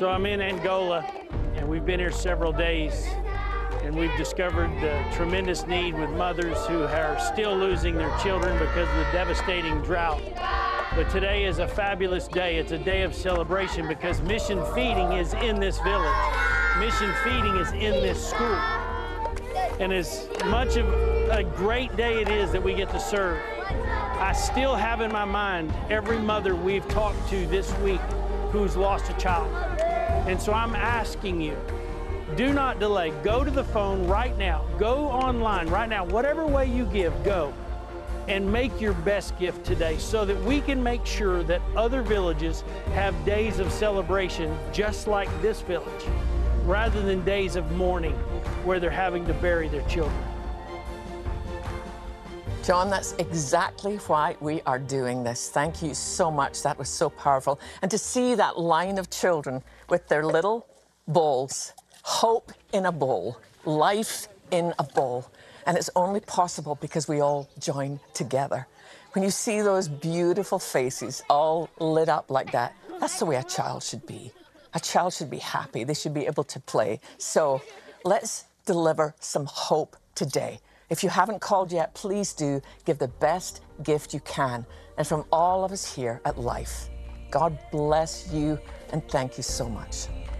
So I'm in Angola, and we've been here several days, and we've discovered the tremendous need with mothers who are still losing their children because of the devastating drought. But today is a fabulous day. It's a day of celebration because Mission Feeding is in this village. Mission Feeding is in this school. And as much of a great day it is that we get to serve, I still have in my mind every mother we've talked to this week who's lost a child. And so I'm asking you, do not delay. Go to the phone right now. Go online right now. Whatever way you give, go. And make your best gift today so that we can make sure that other villages have days of celebration just like this village, rather than days of mourning where they're having to bury their children. John, that's exactly why we are doing this. Thank you so much. That was so powerful. And to see that line of children with their little bowls, hope in a bowl, life in a bowl. And it's only possible because we all join together. When you see those beautiful faces all lit up like that, that's the way a child should be. A child should be happy. They should be able to play. So let's deliver some hope today. If you haven't called yet, please do give the best gift you can. And from all of us here at Life, God bless you and thank you so much.